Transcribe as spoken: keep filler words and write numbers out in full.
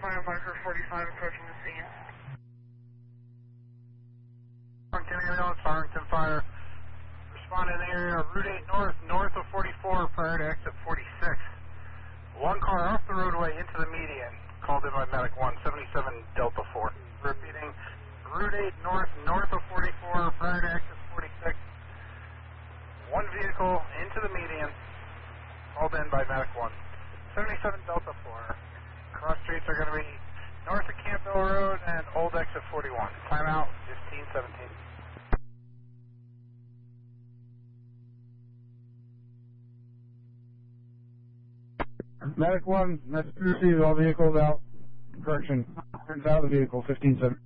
fire marker forty-five approaching the scene. Farmington ambulance, Farmington Fire. Respond in the area of Route eight North, north of forty-four, prior to exit forty-six. One car off the roadway into the median, called in by Medic one, seventy-seven Delta four. Repeating, Route eight North, north of forty-four, prior to exit forty-six. One vehicle into the median, called in by Medic one, seventy-seven Delta four. Cross streets are going to be north of Campbell Road and old exit forty-one. Timeout, fifteen seventeen. Medic one, that's received, all vehicles out. Correction, turns out of the vehicle, fifteen seventeen.